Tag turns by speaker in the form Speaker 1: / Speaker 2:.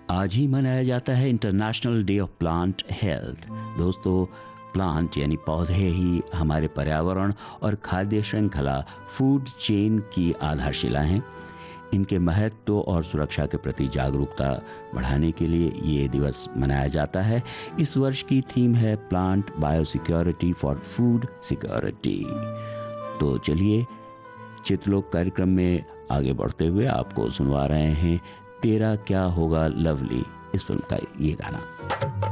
Speaker 1: आज ही मनाया जाता है international day of plant health. दोस्तों, प्लांट यानी पौधे ही हमारे पर्यावरण और खाद्य श्रृंखला फूड चेन की आधारशिला हैं। इनके महत्व और सुरक्षा के प्रति जागरूकता बढ़ाने के लिए ये दिवस मनाया जाता है। इस वर्ष की थीम है plant biosecurity for food security. तो चलिए चित्रलोक कार्यक्रम में आगे बढ़ते हुए आपको सुनवा रहे हैं तेरा क्या होगा लवली, इस फिल्म का ये गाना।